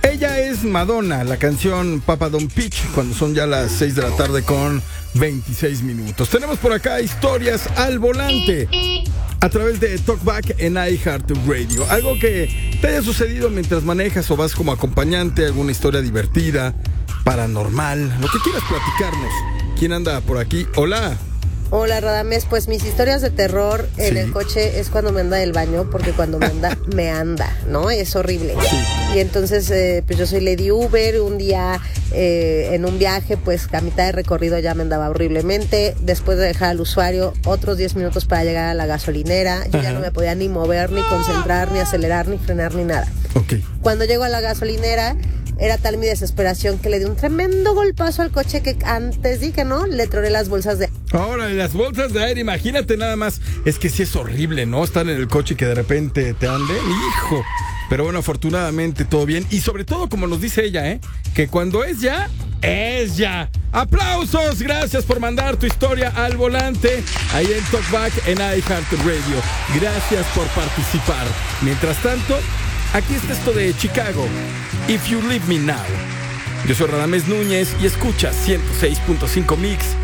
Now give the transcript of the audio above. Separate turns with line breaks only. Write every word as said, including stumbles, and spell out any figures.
Ella es Madonna, la canción Papa Don't Peach, cuando son ya las seis de la tarde con veintiséis minutos. Tenemos por acá historias al volante a través de Talkback en iHeartRadio. Algo que te haya sucedido mientras manejas o vas como acompañante, alguna historia divertida, paranormal, lo que quieras platicarnos. ¿Quién anda por aquí? Hola.
Hola, Radamés. Pues mis historias de terror en sí. el coche es cuando me anda del baño, porque cuando me anda, me anda, ¿no? Es horrible. Sí. Y entonces, eh, pues yo soy Lady Uber. Un día eh, en un viaje, pues a mitad de recorrido ya me andaba horriblemente. Después de dejar al usuario, otros diez minutos para llegar a la gasolinera. Yo Ajá. ya no me podía ni mover, ni concentrar, ni acelerar, ni frenar, ni nada.
Okay.
Cuando llego a la gasolinera, era tal mi desesperación que le di un tremendo golpazo al coche que antes di que no, le troné las bolsas de...
Ahora, las bolsas de aire, imagínate nada más. Es que sí es horrible, ¿no? Estar en el coche y que de repente te ande. ¡Hijo! Pero bueno, afortunadamente todo bien. Y sobre todo, como nos dice ella, ¿eh? Que cuando es ya, es ya. ¡Aplausos! Gracias por mandar tu historia al volante. Ahí en Talkback en iHeartRadio. Gracias por participar. Mientras tanto, aquí está esto de Chicago. If You Leave Me Now. Yo soy Radamés Núñez y escucha ciento seis punto cinco Mix.